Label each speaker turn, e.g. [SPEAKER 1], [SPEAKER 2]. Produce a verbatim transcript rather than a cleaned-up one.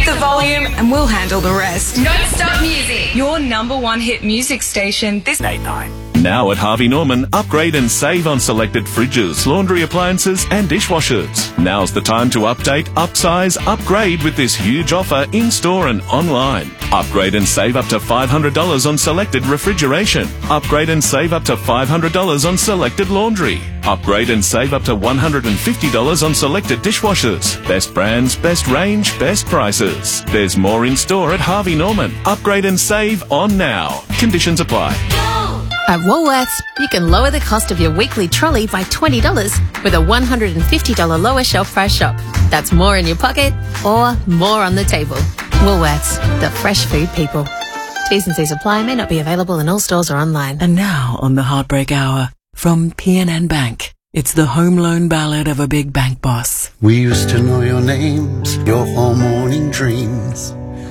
[SPEAKER 1] Hit the volume and we'll handle the rest.
[SPEAKER 2] Non-stop music.
[SPEAKER 1] Your number one hit music station. This
[SPEAKER 3] eight nine.
[SPEAKER 4] Now at Harvey Norman, upgrade and save on selected fridges, laundry appliances and dishwashers. Now's the time to update, upsize, upgrade with this huge offer in-store and online. Upgrade and save up to five hundred dollars on selected refrigeration. Upgrade and save up to five hundred dollars on selected laundry. Upgrade and save up to one hundred fifty dollars on selected dishwashers. Best brands, best range, best prices. There's more in store at Harvey Norman. Upgrade and save on now. Conditions apply.
[SPEAKER 5] At Woolworths, you can lower the cost of your weekly trolley by twenty dollars with a one hundred fifty dollars lower shelf price shop. That's more in your pocket or more on the table. Woolworths, the fresh food people. T's and C's apply, may not be available in all stores or online.
[SPEAKER 6] And now on the Heartbreak Hour, from P N N Bank, it's the home loan ballad of a big bank boss.
[SPEAKER 7] We used to know your names, your whole morning dreams.